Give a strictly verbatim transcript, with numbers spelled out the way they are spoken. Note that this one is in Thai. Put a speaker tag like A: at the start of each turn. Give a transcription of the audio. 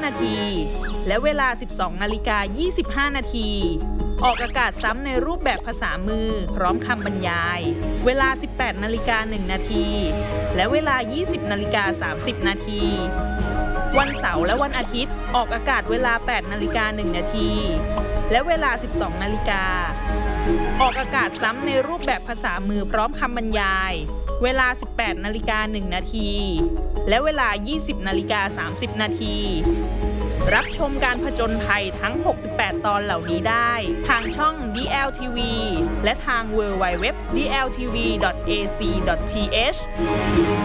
A: นาทีและเวลา สิบสองนาฬิกายี่สิบห้า นาทีออกอากาศซ้ำในรูปแบบภาษามือพร้อมคำบรรยายเวลา สิบแปดนาฬิกาหนึ่ง นาทีและเวลา ยี่สิบนาฬิกาสามสิบ นาทีวันเสาร์และวันอาทิตย์ออกอากาศเวลา แปดนาฬิกาหนึ่ง นาทีและเวลา สิบสองนาฬิกาออกอากาศซ้ำในรูปแบบภาษามือพร้อมคำบรรยายเวลา สิบแปดนาฬิกาหนึ่ง นาทีและเวลา ยี่สิบนาฬิกาสามสิบ นาทีรับชมการผจญภัยทั้ง หกสิบแปด ตอนเหล่านี้ได้ทางช่อง ดี แอล ที วี และทาง ดับเบิลยู ดับเบิลยู ดับเบิลยู ดอท ดี แอล ที วี ดอท เอ ซี ดอท ที เอช